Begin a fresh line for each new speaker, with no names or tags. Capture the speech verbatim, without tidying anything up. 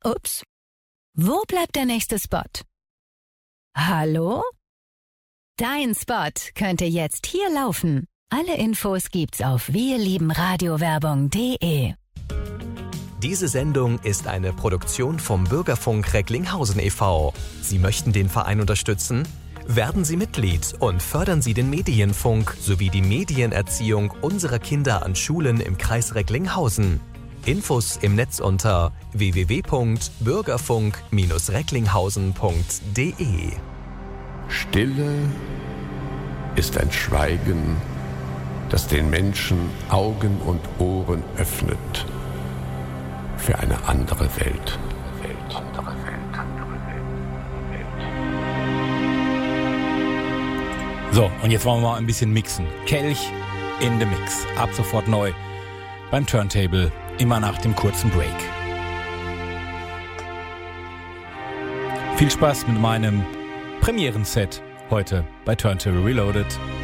Ups. Wo bleibt der nächste Spot? Hallo? Dein Spot könnte jetzt hier laufen. Alle Infos gibt's auf wirliebenradiowerbung punkt de.
Diese Sendung ist eine Produktion vom Bürgerfunk Recklinghausen e V Sie möchten den Verein unterstützen? Werden Sie Mitglied und fördern Sie den Medienfunk sowie die Medienerziehung unserer Kinder an Schulen im Kreis Recklinghausen. Infos im Netz unter w w w punkt bürgerfunk Bindestrich recklinghausen punkt de.
Stille ist ein Schweigen, das den Menschen Augen und Ohren öffnet für eine andere Welt. Welt, andere Welt, andere Welt, Welt.
So, und jetzt wollen wir mal ein bisschen mixen. Kelch in the Mix. Ab sofort neu beim Turntable, immer nach dem kurzen Break. Viel Spaß mit meinem Premieren-Set heute bei Turntable Reloaded.